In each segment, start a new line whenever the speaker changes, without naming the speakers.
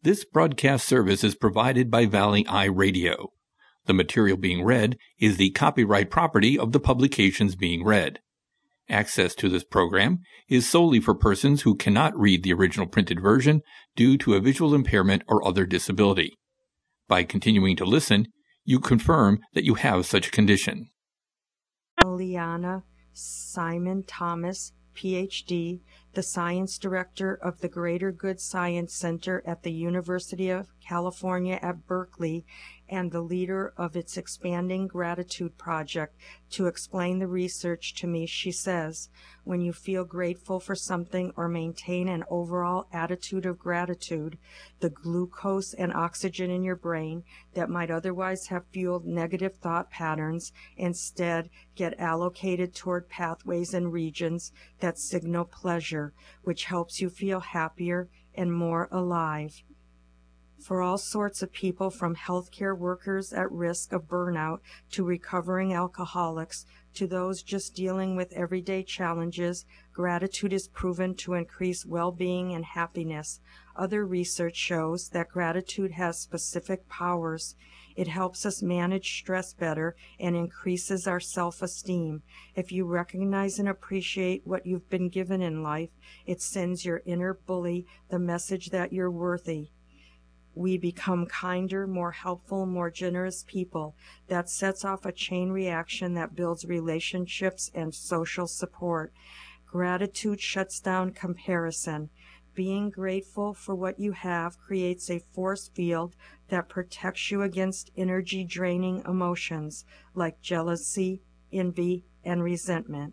This broadcast service is provided by Valley Eye Radio. The material being read is the copyright property of the publications being read. Access to this program is solely for persons who cannot read the original printed version due to a visual impairment or other disability. By continuing to listen, you confirm that you have such a condition.
Liana Simon Thomas, Ph.D., the Science Director of the Greater Good Science Center at the University of California at Berkeley and the leader of its Expanding Gratitude Project, to explain the research to me. She says, when you feel grateful for something or maintain an overall attitude of gratitude, the glucose and oxygen in your brain that might otherwise have fueled negative thought patterns instead get allocated toward pathways and regions that signal pleasure, which helps you feel happier and more alive. For all sorts of people, from healthcare workers at risk of burnout to recovering alcoholics to those just dealing with everyday challenges, gratitude is proven to increase well-being and happiness. Other research shows that gratitude has specific powers. It helps us manage stress better and increases our self-esteem. If you recognize and appreciate what you've been given in life, it sends your inner bully the message that you're worthy. We become kinder, more helpful, more generous people. That sets off a chain reaction that builds relationships and social support. Gratitude shuts down comparison. Being grateful for what you have creates a force field that protects you against energy-draining emotions like jealousy, envy, and resentment.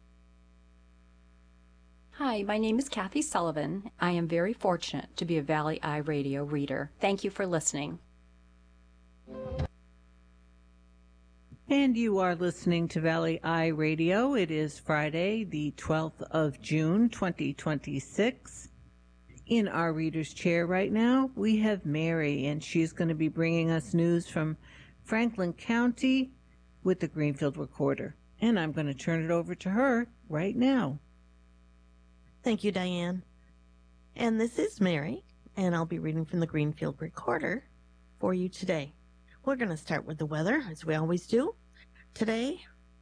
Hi, my name is Kathy Sullivan. I am very fortunate to be a Valley Eye Radio reader. Thank you for listening.
And you are listening to Valley Eye Radio. It is Friday, the 12th of June, 2026. In our reader's chair right now, we have Mary, and she's going to be bringing us news from Franklin County with the Greenfield Recorder. And I'm going to turn it over to her right now.
Thank you, Diane. And this is Mary, and I'll be reading from the Greenfield Recorder for you today. We're going to start with the weather, as we always do. Today,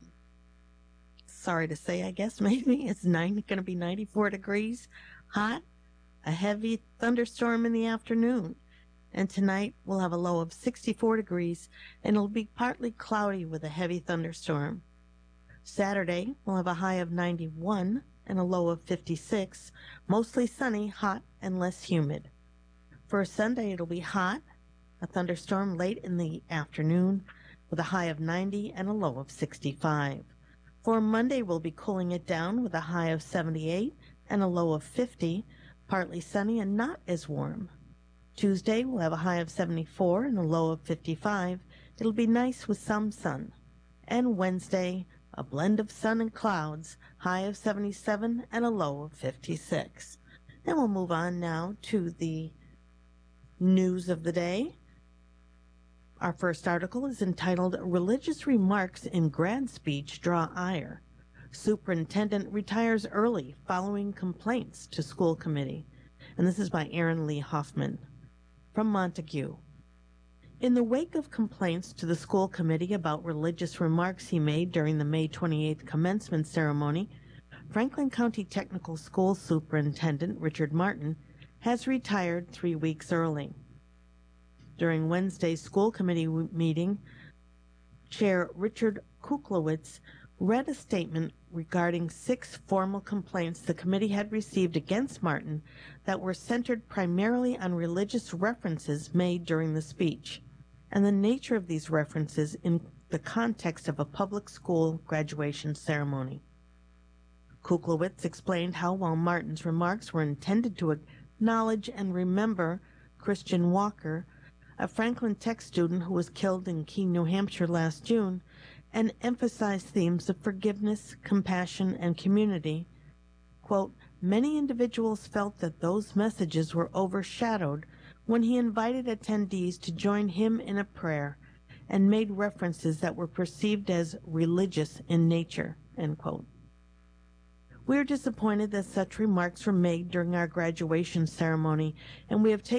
sorry to say, I guess maybe, it's going to be 94 degrees, hot, a heavy thunderstorm in the afternoon. And tonight, we'll have a low of 64 degrees, and it'll be partly cloudy with a heavy thunderstorm. Saturday, we'll have a high of 91 and a low of 56, mostly sunny, hot, and less humid. For Sunday, it'll be hot, a thunderstorm late in the afternoon, with a high of 90 and a low of 65. For Monday, we'll be cooling it down with a high of 78 and a low of 50, partly sunny and not as warm. Tuesday, we'll have a high of 74 and a low of 55. It'll be nice with some sun. And Wednesday, a blend of sun and clouds, high of 77 and a low of 56. Then we'll move on now to the news of the day. Our first article is entitled, Religious Remarks in Grad Speech Draw Ire. Superintendent Retires Early Following Complaints to School Committee. And this is by Aaron Lee Hoffman. From Montague. In the wake of complaints to the school committee about religious remarks he made during the May 28th commencement ceremony, Franklin County Technical School Superintendent Richard Martin has retired 3 weeks early. During Wednesday's school committee meeting, Chair Richard Kuklowitz read a statement regarding 6 formal complaints the committee had received against Martin that were centered primarily on religious references made during the speech, and the nature of these references in the context of a public school graduation ceremony. Kuklowitz explained how, while Martin's remarks were intended to acknowledge and remember Christian Walker, a Franklin Tech student who was killed in Keene, New Hampshire last June, and emphasize themes of forgiveness, compassion, and community, quote, many individuals felt that those messages were overshadowed when he invited attendees to join him in a prayer and made references that were perceived as religious in nature, end quote. We are disappointed that such remarks were made during our graduation ceremony, and we have taken